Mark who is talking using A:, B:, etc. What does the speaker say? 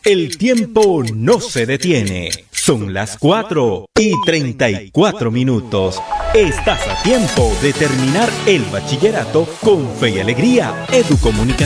A: El tiempo no se detiene. Son las 4:34. Estás a tiempo de terminar el bachillerato con fe y alegría. Educomunicación.